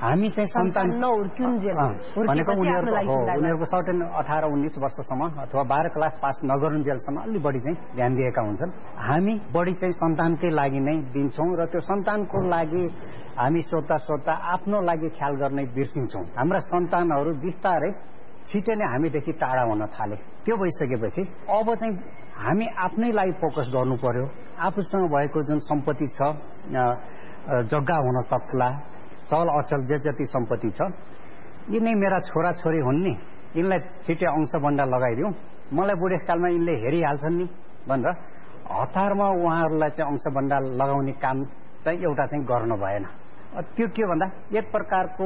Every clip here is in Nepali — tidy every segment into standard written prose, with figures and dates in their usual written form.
हामी चाहिँ सन्तान नहुर्किन्जेल भनेको उनीहरूको सर्टेन 18-19 वर्षसम्म अथवा 12 क्लास पास नगरुन्जेलसम्म अलि बढी चाहिँ ध्यान दिएका हुन्छन्। हामी बढी चाहिँ सन्तानकै लागि नै दिन्छौँ र त्यो सन्तानको लागि हामी सोध्दा आफ्नो लागि ख्याल गर्ने बिर्सिन्छौँ। हाम्रा सन्तानहरू बिस्तारै छिटै नै हामीदेखि टाढा हुन थाले। त्यो भइसकेपछि अब चाहिँ हामी आफ्नै लागि फोकस गर्नु पर्यो। आफूसँग भएको जुन सम्पत्ति छ, जग्गा हुन सक्ला, चल अचल जे जति सम्पत्ति छ, यिनै मेरा छोराछोरी हुन् नि, यिनलाई छिटै अंशबन्डा लगाइदिउँ, मलाई बुढेसकालमा यिनले हेरिहाल्छन् नि भनेर हतारमा उहाँहरूलाई चाहिँ अंशबन्डा लगाउने काम चाहिँ एउटा चाहिँ गर्नु भएन। त्यो के भन्दा एक प्रकारको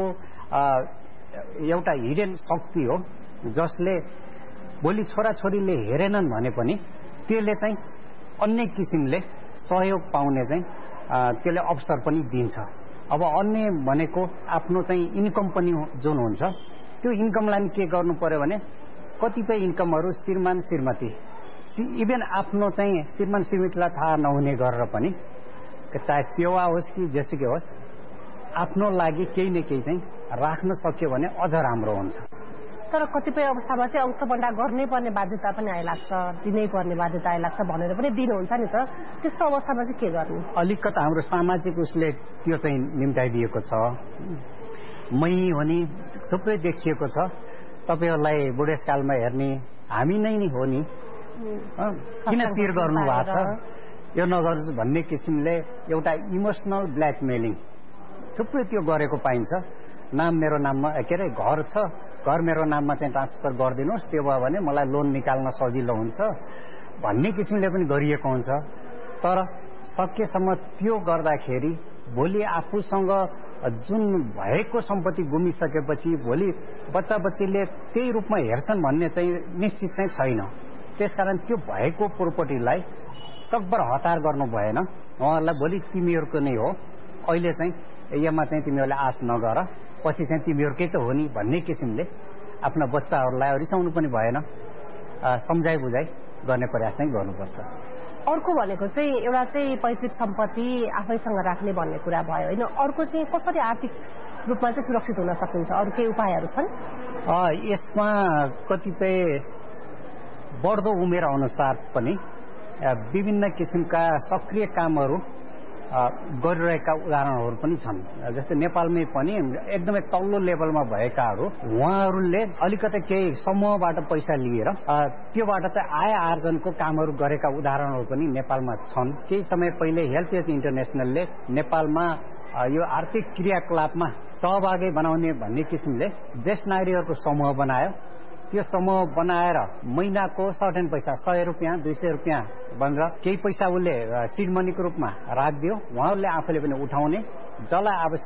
एउटा हिडन शक्ति हो, जसले भोलि छोराछोरीले हेरेनन् भने पनि त्यसले चाहिँ अन्य किसिमले सहयोग पाउने चाहिँ त्यसले अवसर पनि दिन्छ। अब अन्य भनेको आफ्नो चाहिँ इन्कम पनि जुन हुन्छ, त्यो इन्कमलाई के गर्नु पर्यो भने कतिपय इन्कमहरू श्रीमान श्रीमती इभन आफ्नो चाहिँ श्रीमान श्रीमतीलाई थाहा नहुने गरेर पनि, चाहे पेवा होस् कि जेसुकै होस्, आफ्नो लागि केही न केही चाहिँ राख्न सक्यो भने अझ राम्रो हुन्छ। तर कतिपय अवस्थामा चाहिँ अंशबन्डा गर्नै पर्ने बाध्यता पनि आइलाग्छ, दिनै पर्ने बाध्यता आइलाग्छ भनेर पनि दिनुहुन्छ नि त, त्यस्तो अवस्थामा चाहिँ के गर्ने? अलिकति हाम्रो सामाजिक उसले त्यो चाहिँ निम्ताइदिएको छ। मै हो नि थुप्रै देखिएको छ, तपाईँहरूलाई बुढेसकालमा हेर्ने हामी नै हो नि, किन पिर गर्नु भएको छ, यो नगर्नु भन्ने किसिमले एउटा इमोसनल ब्ल्याकमेलिङ थुप्रै त्यो गरेको पाइन्छ। नाम मेरो नाममा के अरे घर छ, घर मेरो नाममा चाहिँ ट्रान्सफर गरिदिनुहोस्, त्यो भयो भने मलाई लोन निकाल्न सजिलो हुन्छ भन्ने किसिमले पनि गरिएको हुन्छ। तर सकेसम्म त्यो गर्दाखेरि भोलि आफूसँग जुन भएको सम्पत्ति गुमिसकेपछि भोलि बच्चा बच्चीले त्यही रूपमा हेर्छन् भन्ने चाहिँ निश्चित चाहिँ छैन। त्यसकारण त्यो भएको प्रोपर्टीलाई सकभर हतार गर्नु भएन। उहाँहरूलाई भोलि तिमीहरूको नै हो, अहिले चाहिँ यसमा चाहिँ तिमीहरूले आश नगर, पछि चाहिँ तिमीहरूकै त हो नि भन्ने किसिमले आफ्ना बच्चाहरूलाई रिसाउनु पनि भएन, सम्झाइ बुझाइ गर्ने प्रयास चाहिँ गर्नुपर्छ। अर्को भनेको चाहिँ एउटा चाहिँ पैतृक सम्पत्ति आफैसँग राख्ने भन्ने कुरा भयो होइन, अर्को चाहिँ कसरी आर्थिक रूपमा चाहिँ सुरक्षित हुन सकिन्छ, अरू केही उपायहरू छन्? यसमा कतिपय बढ्दो उमेर अनुसार पनि विभिन्न किसिमका सक्रिय कामहरू गरिरहेका उदाहरणहरू पनि छन्। जस्तै नेपालमै पनि एकदमै तल्लो लेभलमा भएकाहरू, उहाँहरूले अलिकति केही समूहबाट पैसा लिएर त्योबाट चाहिँ आय आर्जनको कामहरू गरेका उदाहरणहरू पनि नेपालमा छन्। केही समय पहिले हेल्पेज इन्टरनेसनलले नेपालमा यो आर्थिक क्रियाकलापमा सहभागी बनाउने भन्ने किसिमले ज्येष्ठ नागरिकहरूको समूह बनायो। त्यो समूह बनाएर महिनाको सर्टेन पैसा 100 रुपियाँ 200 रुपियाँ भनेर केही पैसा उसले सिड मनीको रूपमा राखिदियो, उहाँहरूले आफूले पनि उठाउने, जसलाई आवश्यक